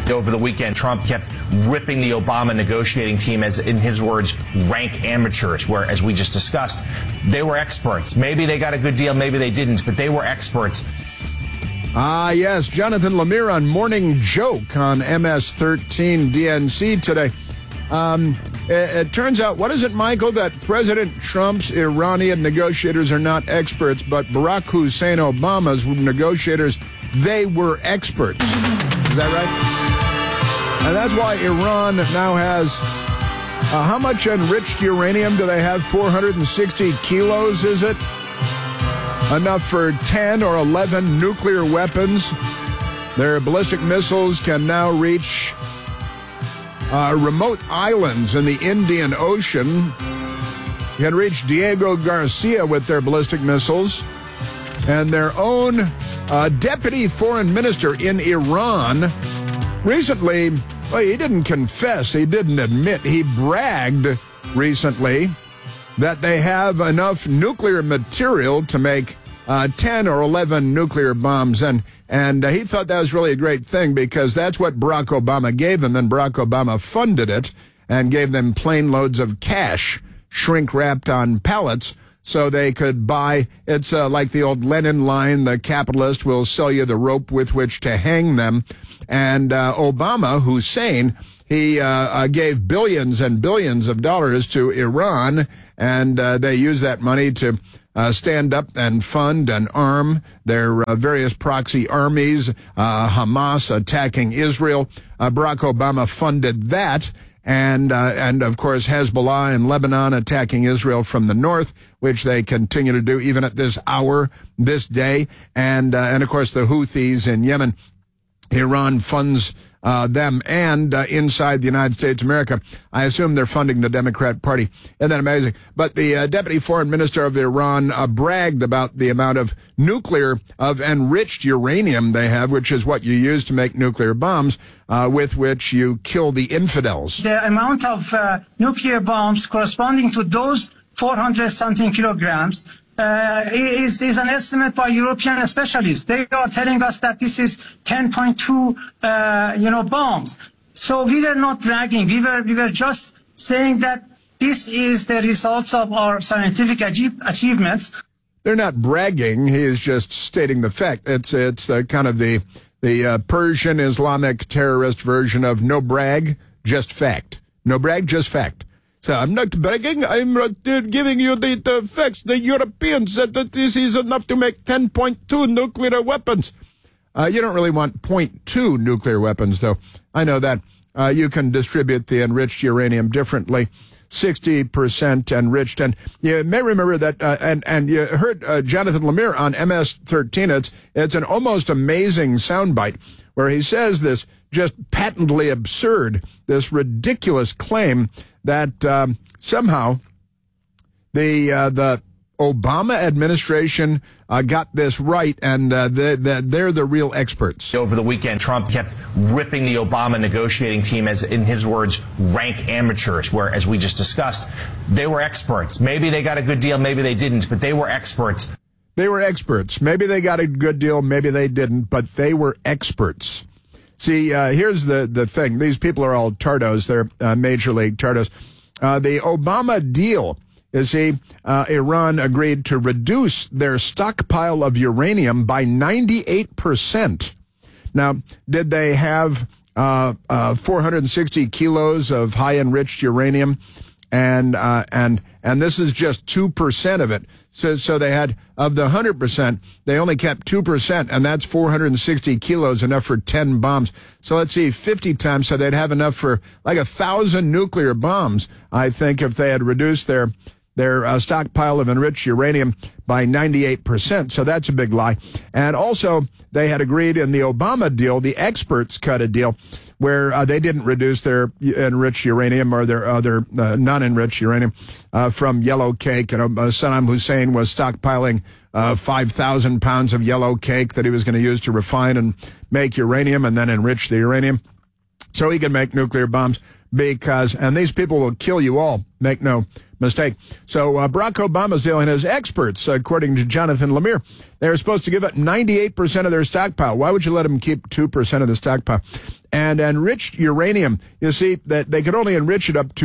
Over the weekend, Trump kept ripping the Obama negotiating team as, in his words, rank amateurs, where, as we just discussed, they were experts. Maybe they got a good deal, maybe they didn't, but they were experts. Yes, Jonathan Lemire on Morning Joke on MS-13 DNC today. It turns out, what is it, Michael, that President Trump's Iranian negotiators are not experts, but Barack Hussein Obama's negotiators, they were experts. Is that right? And that's why Iran now has, how much enriched uranium do they have? 460 kilos, is it? Enough for 10 or 11 nuclear weapons. Their ballistic missiles can now reach remote islands in the Indian Ocean. Can reach Diego Garcia with their ballistic missiles. And their own deputy foreign minister in Iran recently, well, he didn't confess, he didn't admit, he bragged recently that they have enough nuclear material to make 10 or 11 nuclear bombs. And he thought that was really a great thing because that's what Barack Obama gave them, and Barack Obama funded it and gave them plane loads of cash, shrink-wrapped on pallets, so they could buy. It's like the old Lenin line, the capitalist will sell you the rope with which to hang them. And Obama, Hussein, he gave billions and billions of dollars to Iran, and they used that money to stand up and fund and arm their various proxy armies, Hamas attacking Israel. Barack Obama funded that. And of course, Hezbollah in Lebanon attacking Israel from the north, which they continue to do even at this hour, this day. And of course, the Houthis in Yemen. Iran funds them, and inside the United States of America, I assume they're funding the Democrat Party. Isn't that amazing? But the deputy foreign minister of Iran bragged about the amount of enriched uranium they have, which is what you use to make nuclear bombs, with which you kill the infidels. The amount of nuclear bombs corresponding to those 400-something kilograms is an estimate by European specialists. They are telling us that this is 10.2, bombs. So we were not bragging. We were just saying that this is the results of our scientific achievements. They're not bragging. He is just stating the fact. It's kind of the Persian Islamic terrorist version of no brag, just fact. No brag, just fact. So I'm not bragging, I'm giving you the facts. The Europeans said that this is enough to make 10.2 nuclear weapons. You don't really want 0.2 nuclear weapons, though. I know that. You can distribute the enriched uranium differently. 60% enriched. And you may remember that, and you heard Jonathan Lemire on MS-13. It's an almost amazing soundbite where he says this just patently absurd, this ridiculous claim that somehow the Obama administration got this right, and they're the real experts. Over the weekend, Trump kept ripping the Obama negotiating team as, in his words, rank amateurs, where, as we just discussed, they were experts. Maybe they got a good deal, maybe they didn't, but they were experts. They were experts. Maybe they got a good deal, maybe they didn't, but they were experts. See, here's the thing. These people are all tardos. They're major league tardos. The Obama deal, you see, Iran agreed to reduce their stockpile of uranium by 98%. Now, did they have 460 kilos of high enriched uranium? And this is just 2% of it. So they had, of the 100%, they only kept 2%, and that's 460 kilos, enough for 10 bombs. So let's see, 50 times, so they'd have enough for like 1,000 nuclear bombs, I think, if they had reduced their stockpile of enriched uranium by 98%. So that's a big lie. And also, they had agreed in the Obama deal, the experts cut a deal where they didn't reduce their enriched uranium or their other non-enriched uranium from yellow cake. Saddam Hussein was stockpiling 5,000 pounds of yellow cake that he was going to use to refine and make uranium and then enrich the uranium so he could make nuclear bombs. and these people will kill you all, make no mistake. So Barack Obama's deal and his experts, according to Jonathan Lemire, they're supposed to give up 98% of their stockpile. Why would you let them keep 2% of the stockpile? And enriched uranium, you see, that they could only enrich it up to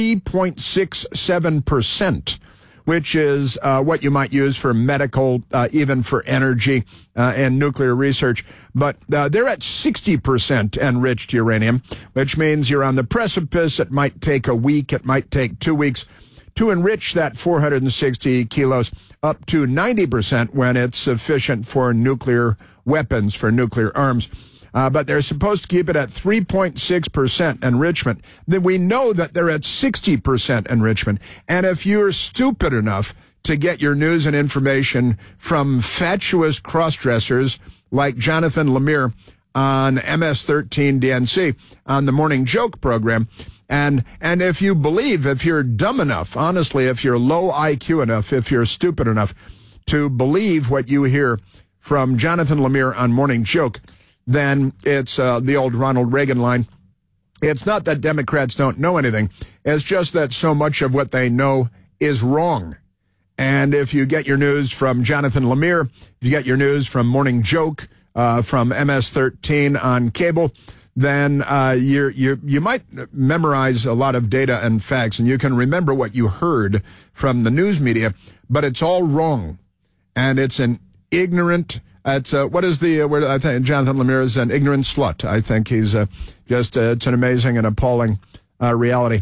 3.67%. Which is what you might use for medical, even for energy and nuclear research. But they're at 60% enriched uranium, which means you're on the precipice. It might take a week. It might take 2 weeks to enrich that 460 kilos up to 90% when it's sufficient for nuclear weapons, for nuclear arms. But they're supposed to keep it at 3.6% enrichment. Then we know that they're at 60% enrichment. And if you're stupid enough to get your news and information from fatuous cross-dressers like Jonathan Lemire on MS-13 DNC on the Morning Joke program, and if you believe, if you're dumb enough, honestly, if you're low IQ enough, if you're stupid enough to believe what you hear from Jonathan Lemire on Morning Joke, then it's the old Ronald Reagan line. It's not that Democrats don't know anything. It's just that so much of what they know is wrong. And if you get your news from Jonathan Lemire, if you get your news from Morning Joke, from MS-13 on cable, then you might memorize a lot of data and facts, and you can remember what you heard from the news media, but it's all wrong. And it's an ignorant... It's what is the word? I think Jonathan Lemire is an ignorant slut. I think he's just it's an amazing and appalling reality.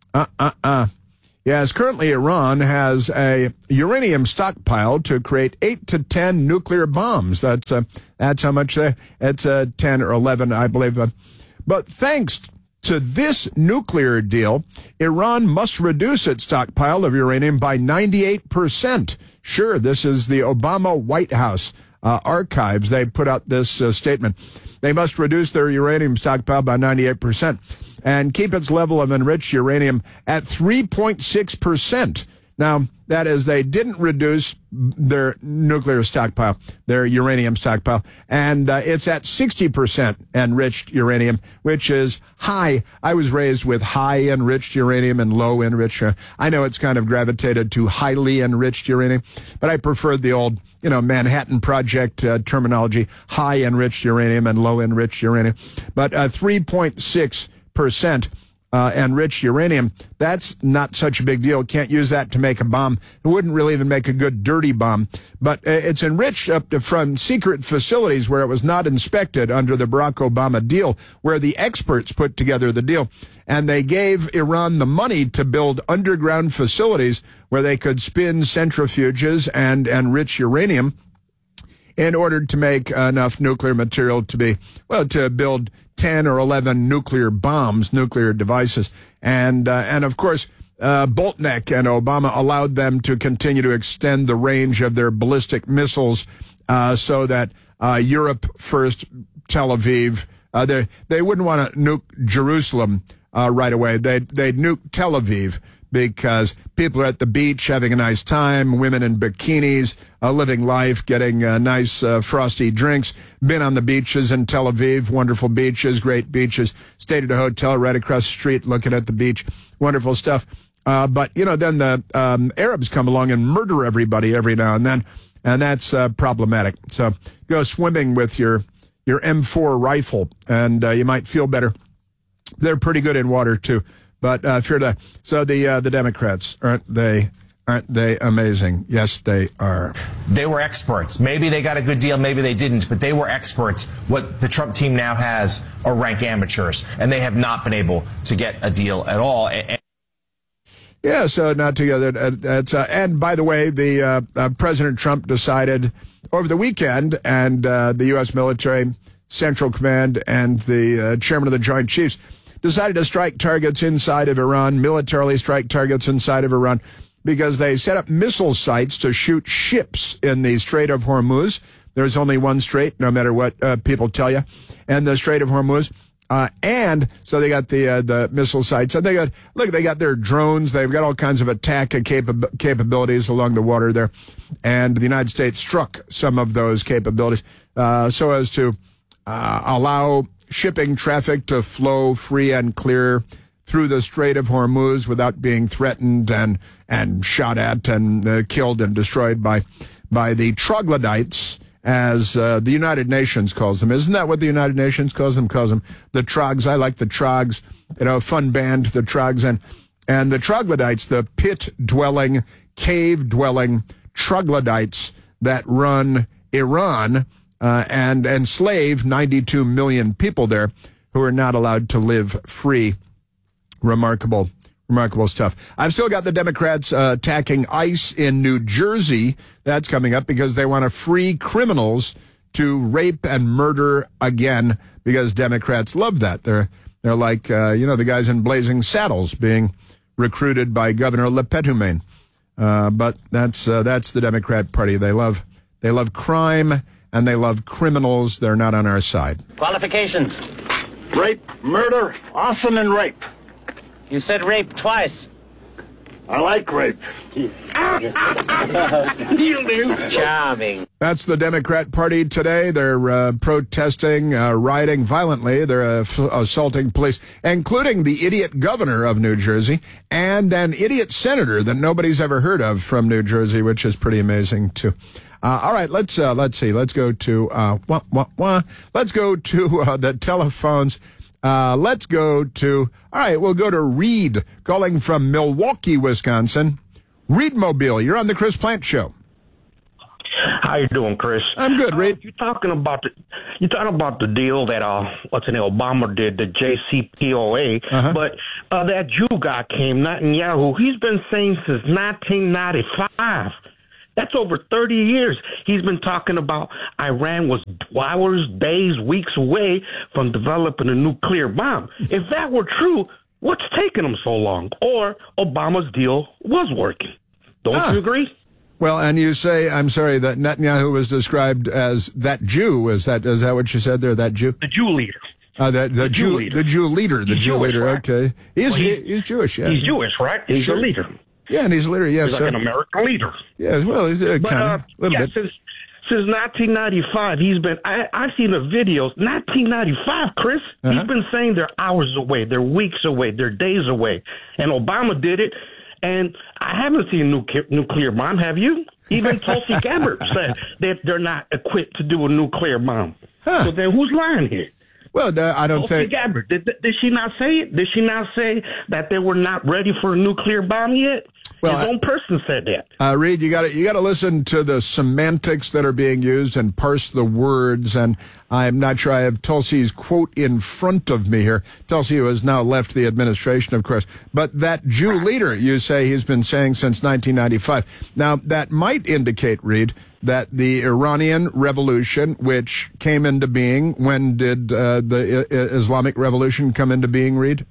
Yes, currently Iran has a uranium stockpile to create 8 to 10 nuclear bombs. That's how much it's 10 or 11, I believe. But thanks to this nuclear deal, Iran must reduce its stockpile of uranium by 98%. Sure, this is the Obama White House archives. They put out this statement. They must reduce their uranium stockpile by 98% and keep its level of enriched uranium at 3.6%. Now, that is, they didn't reduce their nuclear stockpile, their uranium stockpile, and it's at 60% enriched uranium, which is high. I was raised with high enriched uranium and low enriched. I know it's kind of gravitated to highly enriched uranium, but I preferred the old, Manhattan Project terminology, high enriched uranium and low enriched uranium. But 3.6% enriched uranium, that's not such a big deal. Can't use that to make a bomb. It wouldn't really even make a good dirty bomb. But it's enriched up to from secret facilities where it was not inspected under the Barack Obama deal, where the experts put together the deal. And they gave Iran the money to build underground facilities where they could spin centrifuges and enrich uranium in order to make enough nuclear material to build 10 or 11 nuclear bombs, nuclear devices. And of course, Boltneck and Obama allowed them to continue to extend the range of their ballistic missiles so that Europe first, Tel Aviv, they wouldn't want to nuke Jerusalem right away. They'd nuke Tel Aviv because people are at the beach having a nice time, women in bikinis, living life, getting nice frosty drinks. Been on the beaches in Tel Aviv, wonderful beaches, great beaches. Stayed at a hotel right across the street looking at the beach, wonderful stuff. But, then the Arabs come along and murder everybody every now and then, and that's problematic. So go swimming with your M4 rifle, and you might feel better. They're pretty good in water, too. But so the Democrats, aren't they amazing? Yes, they are. They were experts. Maybe they got a good deal, maybe they didn't, but they were experts. What the Trump team now has are rank amateurs, and they have not been able to get a deal at all. Yeah, so not together. And by the way, the President Trump decided over the weekend, and the U.S. military, Central Command, and the chairman of the Joint Chiefs decided to strike targets inside of Iran, militarily strike targets inside of Iran, because they set up missile sites to shoot ships in the Strait of Hormuz. There's only one strait, no matter what people tell you, and the Strait of Hormuz. And so they got the missile sites. And they got their drones. They've got all kinds of attack capabilities along the water there. And the United States struck some of those capabilities so as to allow shipping traffic to flow free and clear through the Strait of Hormuz without being threatened and shot at and killed and destroyed by the troglodytes, as the United Nations calls them. Isn't that what the United Nations calls them? Calls them the Trogs. I like the Trogs. Fun band, the Trogs. And the troglodytes, the pit-dwelling, cave-dwelling troglodytes that run Iran and enslave 92 million people there who are not allowed to live free. Remarkable stuff. I've still got the Democrats attacking ICE in New Jersey. That's coming up because they want to free criminals to rape and murder again, because Democrats love that. They're like, the guys in Blazing Saddles being recruited by Governor Le Petumain. But that's the Democrat Party. They love crime and they love criminals. They're not on our side. Qualifications. Rape, murder, arson, and rape. You said rape twice. I like rape. You do. Charming. That's the Democrat Party today. They're protesting, rioting violently. They're assaulting police, including the idiot governor of New Jersey and an idiot senator that nobody's ever heard of from New Jersey, which is pretty amazing too. All right, let's see. Let's go to the telephones. We'll go to Reed, calling from Milwaukee, Wisconsin. Reed Mobile, you're on the Chris Plante Show. How you doing, Chris? I'm good, Reed. You're talking about the deal that Obama did, the JCPOA, but that Jew guy came, Netanyahu. He's been saying since 1995. That's over 30 years. He's been talking about Iran was hours, days, weeks away from developing a nuclear bomb. If that were true, what's taking them so long? Or Obama's deal was working. Don't you agree? Well, and you say, I'm sorry, that Netanyahu was described as that Jew. Is that what you said there, that Jew? The Jew leader. The Jew leader. The Jew leader, right? Okay. He's Jewish, yeah. He's Jewish, right? He's a leader. Yeah, and he's a leader, yes. He's like an American leader. Yeah, well, he's a little bit. Since 1995, he's been, I've seen the videos, 1995, Chris, he's been saying they're hours away, they're weeks away, they're days away. And Obama did it, and I haven't seen a nuclear bomb, have you? Even Tulsi Gabbard said that they're not equipped to do a nuclear bomb. So then who's lying here? Well, I don't think. Gabbard, did she not say it? Did she not say that they were not ready for a nuclear bomb yet? Well, his own person said that. Reed, you got to listen to the semantics that are being used and parse the words. And I'm not sure I have Tulsi's quote in front of me here. Tulsi, who has now left the administration, of course. But that Jew leader, you say he's been saying since 1995. Now, that might indicate, Reed, that the Iranian Revolution, which came into being, when did the Islamic Revolution come into being, Reed?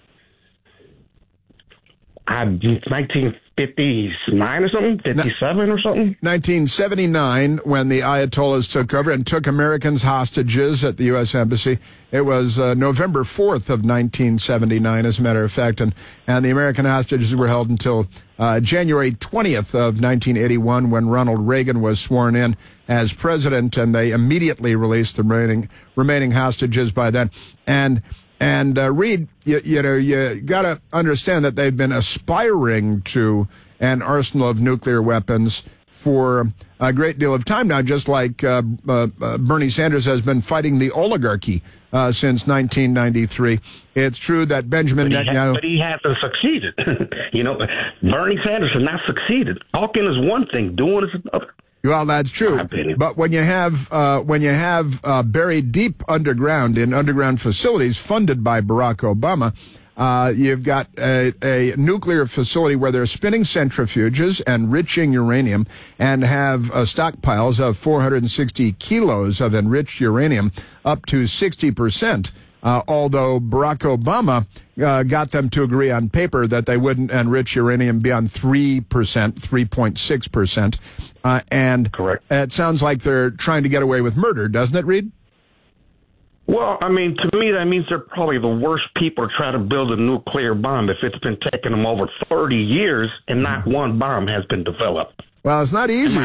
1959 or something? 57 or something? 1979, when the Ayatollahs took over and took Americans hostages at the U.S. Embassy. It was November 4th of 1979, as a matter of fact, and the American hostages were held until January 20th of 1981, when Ronald Reagan was sworn in as president, and they immediately released the remaining hostages by then. And Reed, you got to understand that they've been aspiring to an arsenal of nuclear weapons for a great deal of time now, just like Bernie Sanders has been fighting the oligarchy since 1993. It's true that Benjamin Netanyahu... But he hasn't succeeded. Bernie Sanders has not succeeded. Talking is one thing, doing is another. Well, that's true. But when you have buried deep underground in underground facilities funded by Barack Obama, you've got a nuclear facility where they're spinning centrifuges, enriching uranium, and have stockpiles of 460 kilos of enriched uranium, up to 60%. Although Barack Obama got them to agree on paper that they wouldn't enrich uranium beyond 3%, 3.6%. And correct. It sounds like they're trying to get away with murder, doesn't it, Reed? Well, I mean, to me, that means they're probably the worst people to try to build a nuclear bomb if it's been taking them over 30 years and not one bomb has been developed. Well, it's not easy.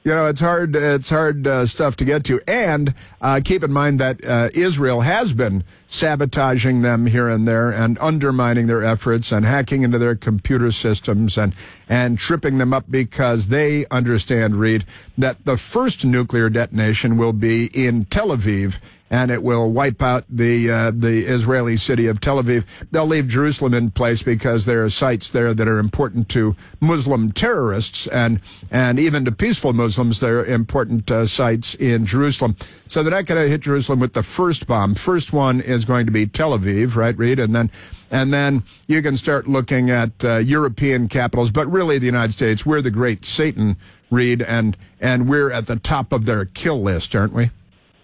It's hard stuff to get to. And keep in mind that Israel has been sabotaging them here and there and undermining their efforts and hacking into their computer systems and tripping them up because they understand, Reed, that the first nuclear detonation will be in Tel Aviv, and it will wipe out the Israeli city of Tel Aviv. They'll leave Jerusalem in place because there are sites there that are important to Muslim terrorists and even to peaceful Muslims. There are important sites in Jerusalem. So they're not going to hit Jerusalem with the first bomb. First one is going to be Tel Aviv, right, Reed? And then you can start looking at European capitals, but really the United States. We're the great Satan, Reed, and we're at the top of their kill list, aren't we?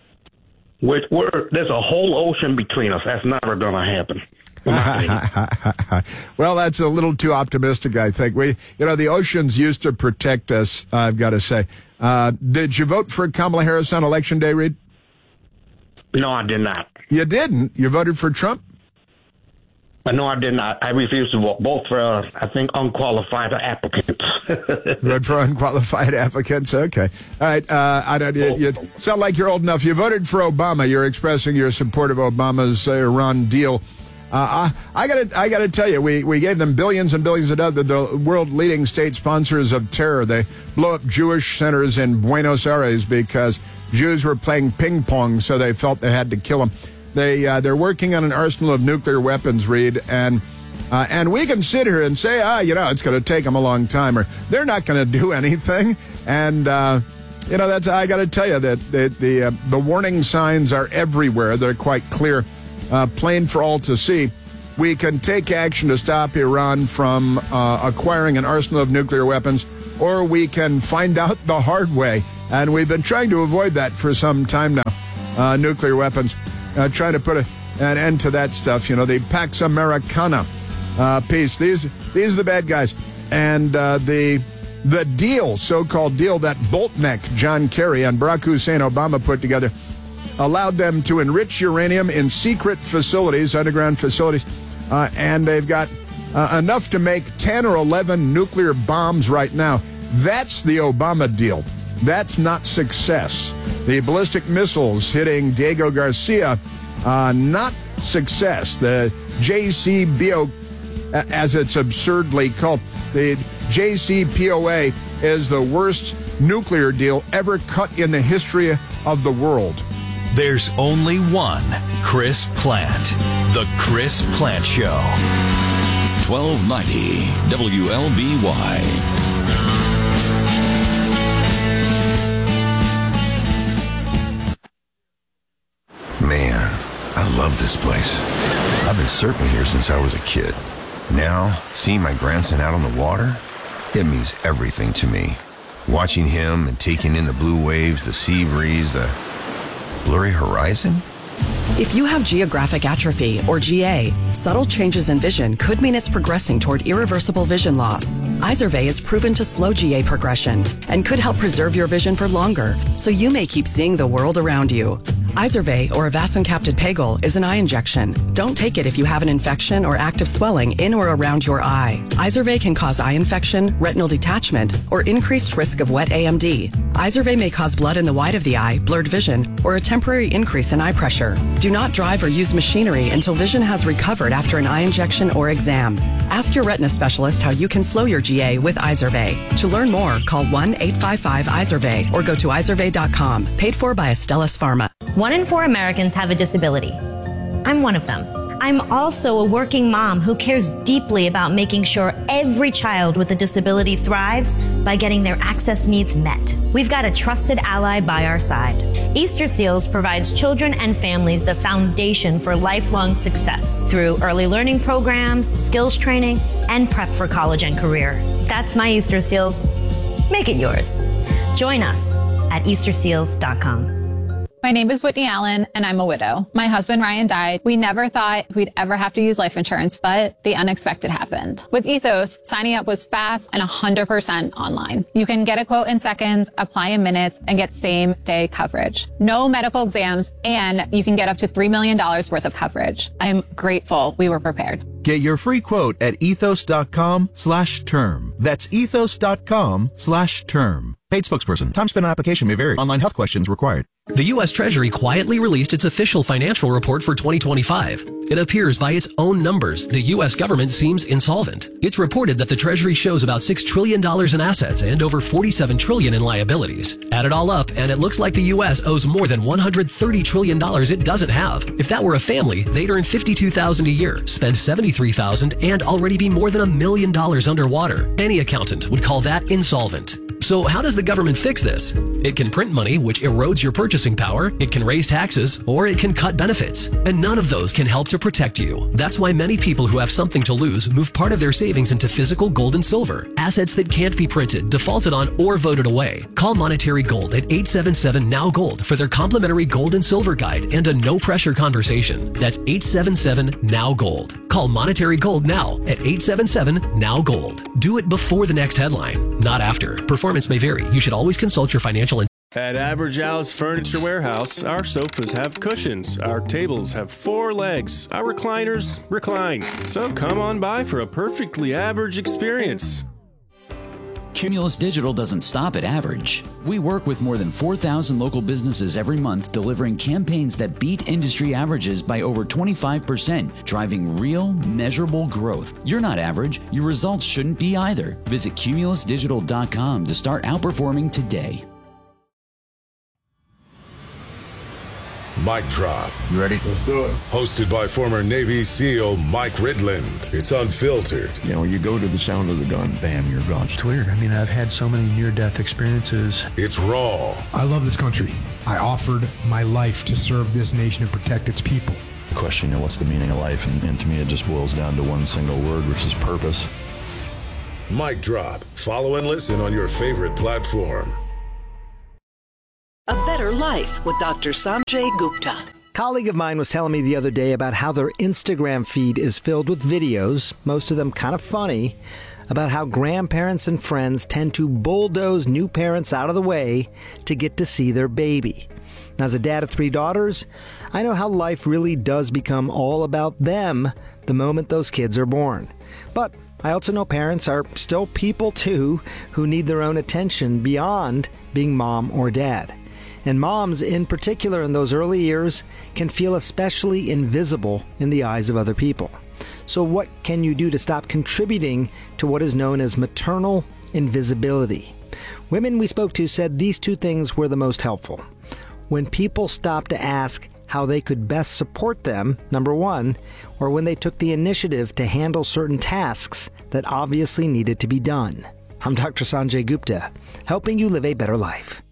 There's a whole ocean between us. That's never going to happen. Well, that's a little too optimistic, I think. The oceans used to protect us, I've got to say. Did you vote for Kamala Harris on Election Day, Reed? No, I did not. You didn't? You voted for Trump? No, I did not. I refused to vote. Both for, I think, unqualified applicants. Vote for unqualified applicants? Okay. All right. You sound like you're old enough. You voted for Obama. You're expressing your support of Obama's Iran deal. I gotta tell you, we gave them billions and billions of dollars. The world leading state sponsors of terror. They blow up Jewish centers in Buenos Aires because Jews were playing ping pong, so they felt they had to kill them. They're working on an arsenal of nuclear weapons, Reed, and we can sit here and say, it's going to take them a long time, or they're not going to do anything. And I got to tell you that the warning signs are everywhere. They're quite clear, plain for all to see. We can take action to stop Iran from acquiring an arsenal of nuclear weapons, or we can find out the hard way. And we've been trying to avoid that for some time now. Nuclear weapons. Trying to put an end to that stuff. The Pax Americana piece. These are the bad guys. And the deal, so-called deal that Boltneck, John Kerry, and Barack Hussein Obama put together allowed them to enrich uranium in secret facilities, underground facilities, and they've got enough to make 10 or 11 nuclear bombs right now. That's the Obama deal. That's not success. The ballistic missiles hitting Diego Garcia, not success. The JCPOA, as it's absurdly called, the JCPOA is the worst nuclear deal ever cut in the history of the world. There's only one Chris Plant. The Chris Plant Show. 1290 WLBY. Man, I love this place. I've been surfing here since I was a kid. Now, seeing my grandson out on the water, it means everything to me. Watching him and taking in the blue waves, the sea breeze, the blurry horizon. If you have geographic atrophy, or GA, subtle changes in vision could mean it's progressing toward irreversible vision loss. Izervay is proven to slow GA progression and could help preserve your vision for longer, so you may keep seeing the world around you. Izervay, or avacincaptad pegol, is an eye injection. Don't take it if you have an infection or active swelling in or around your eye. Izervay can cause eye infection, retinal detachment, or increased risk of wet AMD. Izervay may cause blood in the white of the eye, blurred vision, or a temporary increase in eye pressure. Do not drive or use machinery until vision has recovered after an eye injection or exam. Ask your retina specialist how you can slow your GA with Izervay. To learn more, call 1-855-IZERVAY or go to izervay.com. Paid for by Astellas Pharma. 1 in 4 Americans have a disability. I'm one of them. I'm also a working mom who cares deeply about making sure every child with a disability thrives by getting their access needs met. We've got a trusted ally by our side. Easter Seals provides children and families the foundation for lifelong success through early learning programs, skills training, and prep for college and career. That's my Easter Seals. Make it yours. Join us at easterseals.com. My name is Whitney Allen, and I'm a widow. My husband, Ryan, died. We never thought we'd ever have to use life insurance, but the unexpected happened. With Ethos, signing up was fast and 100% online. You can get a quote in seconds, apply in minutes, and get same-day coverage. No medical exams, and you can get up to $3 million worth of coverage. I'm grateful we were prepared. Get your free quote at ethos.com/term. That's ethos.com/term. Paid spokesperson. Time spent on application may vary. Online health questions required. The U.S. Treasury quietly released its official financial report for 2025. It appears by its own numbers, the U.S. government seems insolvent. It's reported that the Treasury shows about $6 trillion in assets and over $47 trillion in liabilities. Add it all up, and it looks like the U.S. owes more than $130 trillion it doesn't have. If that were a family, they'd earn $52,000 a year, spend $73,000, and already be more than $1 million underwater. Any accountant would call that insolvent. So how does the government fix this? It can print money, which erodes your purchasing power, it can raise taxes, or it can cut benefits. And none of those can help to protect you. That's why many people who have something to lose move part of their savings into physical gold and silver, assets that can't be printed, defaulted on, or voted away. Call Monetary Gold at 877-NOW-GOLD for their complimentary gold and silver guide and a no-pressure conversation. That's 877-NOW-GOLD. Call Monetary Gold now at 877-NOW-GOLD. Do it before the next headline, not after. Performance may vary. You should always consult your financial. At Average Al's Furniture Warehouse, our sofas have cushions, our tables have 4 legs, our recliners recline. So come on by for a perfectly average experience. Cumulus Digital doesn't stop at average. We work with more than 4,000 local businesses every month, delivering campaigns that beat industry averages by over 25%, driving real, measurable growth. You're not average. Your results shouldn't be either. Visit cumulusdigital.com to start outperforming today. Mic Drop. You ready? Let's do it. Hosted by former Navy SEAL Mike Ridland. It's unfiltered. You know, you go to the sound of the gun, bam, you're gone. It's weird. I mean, I've had so many near-death experiences. It's raw. I love this country. I offered my life to serve this nation and protect its people. The question, what's the meaning of life? And to me, it just boils down to one single word, which is purpose. Mic Drop. Follow and listen on your favorite platform. A Better Life with Dr. Sanjay Gupta. A colleague of mine was telling me the other day about how their Instagram feed is filled with videos, most of them kind of funny, about how grandparents and friends tend to bulldoze new parents out of the way to get to see their baby. Now, as a dad of 3 daughters, I know how life really does become all about them the moment those kids are born. But I also know parents are still people too who need their own attention beyond being mom or dad. And moms, in particular in those early years, can feel especially invisible in the eyes of other people. So what can you do to stop contributing to what is known as maternal invisibility? Women we spoke to said these 2 things were the most helpful. When people stopped to ask how they could best support them, number 1, or when they took the initiative to handle certain tasks that obviously needed to be done. I'm Dr. Sanjay Gupta, helping you live a better life.